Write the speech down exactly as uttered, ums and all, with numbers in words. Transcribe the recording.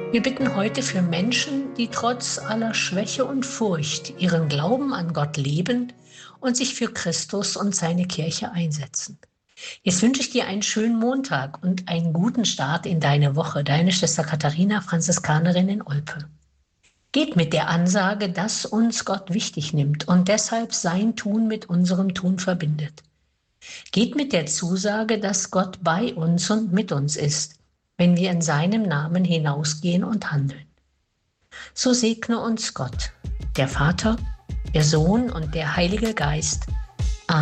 Wir bitten heute für Menschen, die trotz aller Schwäche und Furcht ihren Glauben an Gott leben und sich für Christus und seine Kirche einsetzen. Jetzt wünsche ich dir einen schönen Montag und einen guten Start in deine Woche. Deine Schwester Katharina, Franziskanerin in Olpe. Geht mit der Ansage, dass uns Gott wichtig nimmt und deshalb sein Tun mit unserem Tun verbindet. Geht mit der Zusage, dass Gott bei uns und mit uns ist, wenn wir in seinem Namen hinausgehen und handeln. So segne uns Gott, der Vater, der Sohn und der Heilige Geist,